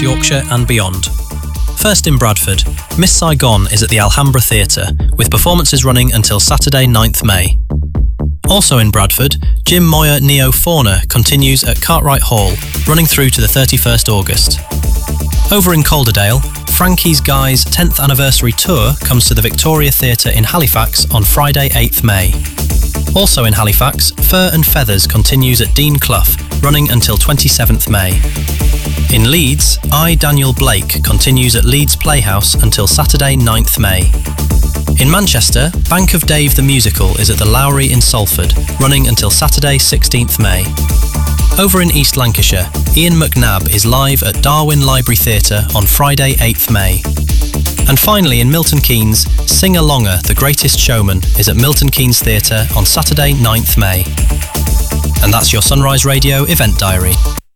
Yorkshire and beyond. First in Bradford, Miss Saigon is at the Alhambra Theatre, with performances running until Saturday 9th May. Also in Bradford, Jim Moyer Neo Fauna continues at Cartwright Hall, running through to the 31st August. Over in Calderdale, Frankie's Guy's 10th anniversary tour comes to the Victoria Theatre in Halifax on Friday 8th May. Also in Halifax, Fur and Feathers continues at Dean Clough, running until 27th May. In Leeds, I, Daniel Blake continues at Leeds Playhouse until Saturday 9th May. In Manchester, Bank of Dave the Musical is at the Lowry in Salford, running until Saturday 16th May. Over in East Lancashire, Ian McNabb is live at Darwin Library Theatre on Friday 8th May. And finally in Milton Keynes, Sing-Alonger, The Greatest Showman is at Milton Keynes Theatre on Saturday 9th May. And that's your Sunrise Radio event diary.